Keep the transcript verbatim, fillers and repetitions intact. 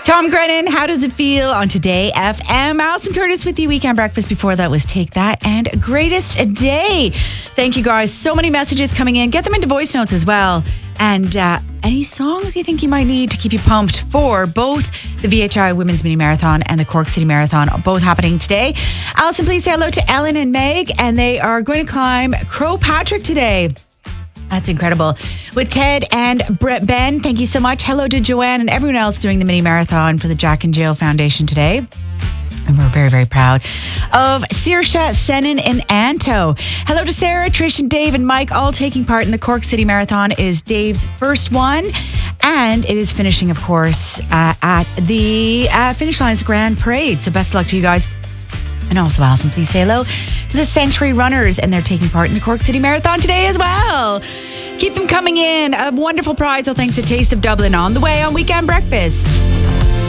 Tom Grennan, how does it feel on Today F M? Alison Curtis with you, Weekend Breakfast. Before that was Take That and Greatest Day. Thank you guys. So many messages coming in. Get them into voice notes as well. And uh, any songs you think you might need to keep you pumped for both the V H I Women's Mini Marathon and the Cork City Marathon, both happening today. Alison, please say hello to Ellen and Meg, and they are going to climb Croagh Patrick today. That's incredible. With Ted and Brett Ben, thank you so much. Hello to Joanne and everyone else doing the mini marathon for the Jack and Jill Foundation today. And we're very, very proud of Saoirse, Senan and Anto. Hello to Sarah, Trish and Dave and Mike, all taking part in the Cork City Marathon. It is Dave's first one. And it is finishing, of course, uh, at the uh, finish line's Grand Parade. So best of luck to you guys. And also, Alison, please say hello to the Century Runners, and they're taking part in the Cork City Marathon today as well. Keep them coming in. A wonderful prize, all thanks to Taste of Dublin, on the way on Weekend Breakfast.